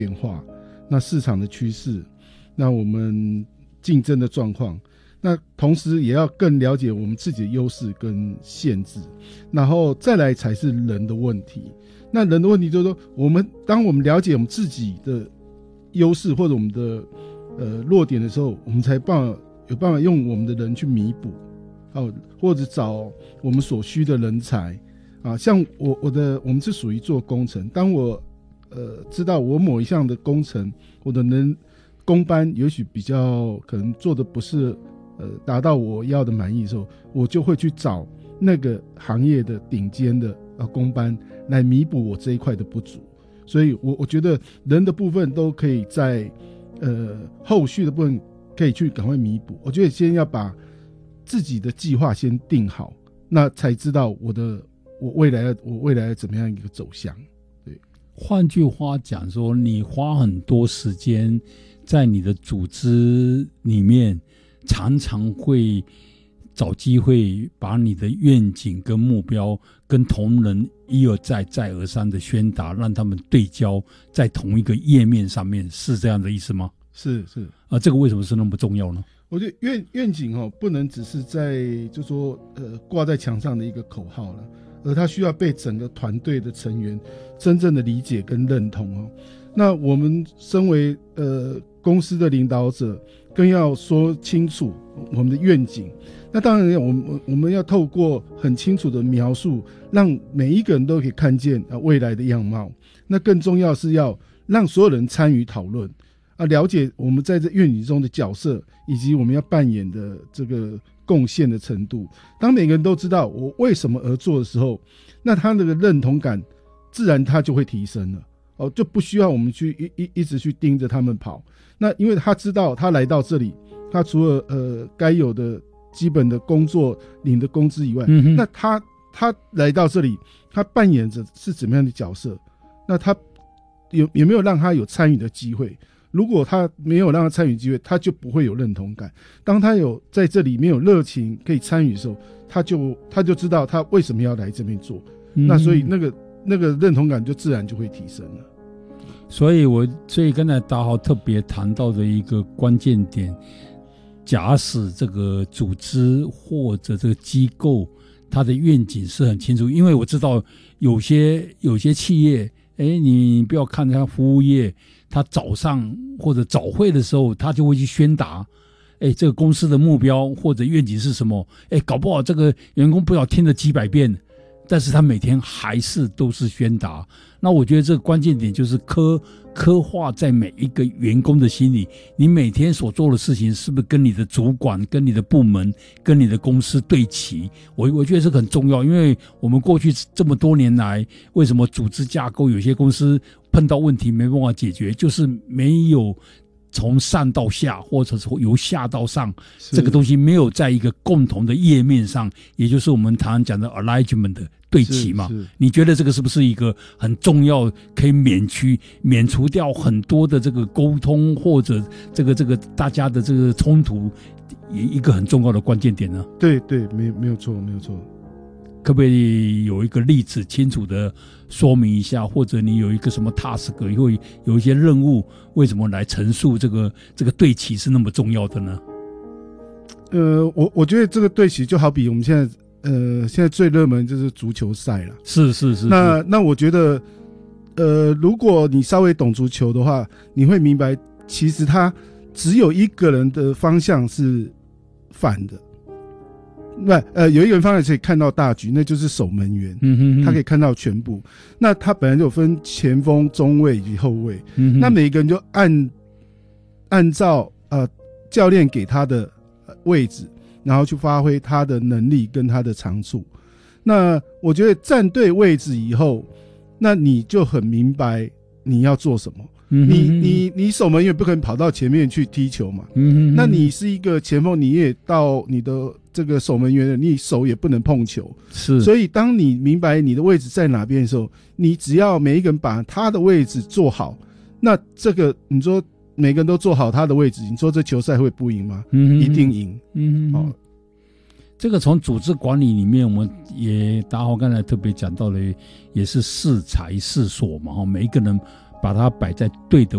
变化，那市场的趋势，那我们竞争的状况，那同时也要更了解我们自己的优势跟限制，然后再来才是人的问题。那人的问题就是说，当我们了解我们自己的优势或者我们的弱点的时候，我们才有办法用我们的人去弥补，或者找我们所需的人才啊。像我们是属于做工程，当我知道我某一项的工程，我的工班也许比较可能做的不是达到我要的满意的时候，我就会去找那个行业的顶尖的工班来弥补我这一块的不足。所以我觉得人的部分都可以在后续的部分可以去赶快弥补。我觉得先要把自己的计划先定好，那才知道我未来怎么样一个走向。对， 换句话讲说，你花很多时间在你的组织里面，常常会找机会把你的愿景跟目标跟同仁一而再再而三的宣达，让他们对焦在同一个页面上面，是这样的意思吗？ 是这个为什么是那么重要呢？ 我觉得愿景不能只是就说挂在墙上的一个口号了，而它需要被整个团队的成员真正的理解跟认同。那我们身为公司的领导者，更要说清楚我们的愿景。那当然我们要透过很清楚的描述，让每一个人都可以看见未来的样貌。那更重要是要让所有人参与讨论，了解我们在这愿景中的角色，以及我们要扮演的这个贡献的程度。当每个人都知道我为什么而做的时候，那他那个认同感自然他就会提升了，就不需要我们去一直去盯着他们跑。那因为他知道他来到这里，他除了该有的基本的工作领的工资以外，那他来到这里，他扮演着是怎么样的角色？那他有没有让他有参与的机会？如果他没有让他参与机会，他就不会有认同感。当他有在这里没有热情可以参与的时候，他就知道他为什么要来这边做。那所以那个认同感就自然就会提升了。 所以刚才达豪特别谈到的一个关键点，假使这个组织或者这个机构它的愿景是很清楚，因为我知道有些企业，你不要看它服务业，他早上或者早会的时候，他就会去宣达，这个公司的目标或者愿景是什么，搞不好这个员工不知道听了几百遍，但是他每天还是都是宣达。那我觉得这个关键点就是刻画在每一个员工的心里，你每天所做的事情是不是跟你的主管、跟你的部门、跟你的公司对齐？我觉得这个很重要，因为我们过去这么多年来，为什么组织架构有些公司碰到问题没办法解决，就是没有从上到下，或者是由下到上，这个东西没有在一个共同的页面上，也就是我们常常讲的 alignment 的对齐嘛。你觉得这个是不是一个很重要，可以免除掉很多的这个沟通或者这个大家的这个冲突，一个很重要的关键点呢？ 对，没有错。 可不可以有一个例子清楚的说明一下，或者你有一个什么 task， 会有一些任务，为什么来陈述这个对齐是那么重要的呢？ 我觉得这个对齐就好比我们现在最热门就是足球赛了。 是。 那我觉得如果你稍微懂足球的话，你会明白其实他只有一个人的方向是反的。有一个人方向可以看到大局，那就是守门员。他可以看到全部。那他本来就有分前锋、中卫以及后卫。那每一个人就按照教练给他的位置，然后去发挥他的能力跟他的长处。那我觉得站对位置以后，那你就很明白你要做什么。你守门员不可能跑到前面去踢球嘛。那你是一个前锋，你也到你的这个守门员，你手也不能碰球。 是。 所以当你明白你的位置在哪边的时候，你只要每一个人把他的位置做好，那这个你说每个人都做好他的位置，你说这球赛会不赢吗？一定赢。 这个从组织管理里面，我们也达豪刚才特别讲到的，也是适才适所嘛，每一个人把它摆在对的